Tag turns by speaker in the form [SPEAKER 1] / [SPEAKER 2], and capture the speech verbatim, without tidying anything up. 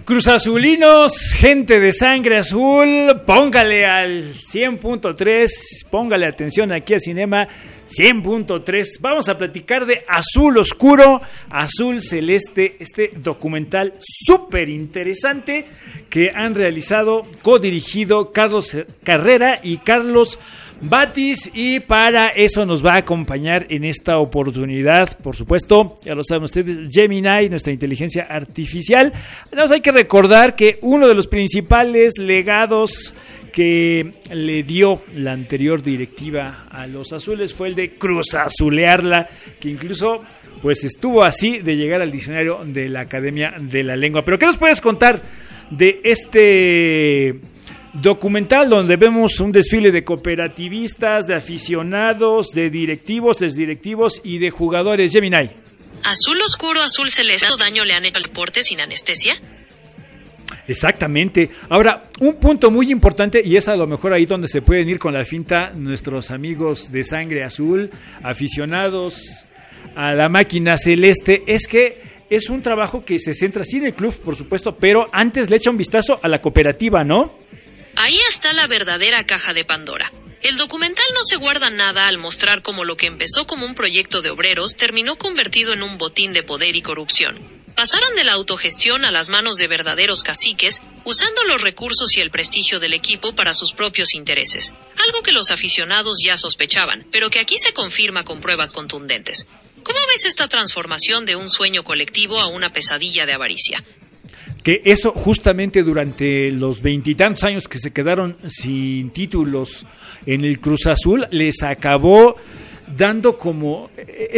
[SPEAKER 1] Cruzazulinos, gente de sangre azul, póngale al cien punto tres, póngale atención aquí a Cinema cien punto tres. Vamos a platicar de Azul Oscuro, Azul Celeste, este documental súper interesante que han realizado, codirigido Carlos Carrera y Carlos Batis, y para eso nos va a acompañar en esta oportunidad, por supuesto, ya lo saben ustedes, Gemini, nuestra inteligencia artificial. Nos hay que recordar que uno de los principales legados que le dio la anterior directiva a los azules fue el de cruzazulearla, que incluso pues estuvo así de llegar al diccionario de la Academia de la Lengua. Pero ¿qué nos puedes contar de este documental donde vemos un desfile de cooperativistas, de aficionados, de directivos, exdirectivos y de jugadores? Gemini.
[SPEAKER 2] Azul Oscuro, Azul Celeste, ¿daño le han hecho al deporte sin anestesia?
[SPEAKER 1] Exactamente. Ahora, un punto muy importante, y es a lo mejor ahí donde se pueden ir con la finta nuestros amigos de sangre azul, aficionados a la máquina celeste, es que es un trabajo que se centra sí en el club, por supuesto, pero antes le echa un vistazo a la cooperativa, ¿no?
[SPEAKER 2] Ahí está la verdadera caja de Pandora. El documental no se guarda nada al mostrar cómo lo que empezó como un proyecto de obreros terminó convertido en un botín de poder y corrupción. Pasaron de la autogestión a las manos de verdaderos caciques, usando los recursos y el prestigio del equipo para sus propios intereses. Algo que los aficionados ya sospechaban, pero que aquí se confirma con pruebas contundentes. ¿Cómo ves esta transformación de un sueño colectivo a una pesadilla de avaricia?
[SPEAKER 1] Que eso justamente durante los veintitantos años que se quedaron sin títulos en el Cruz Azul les acabó dando como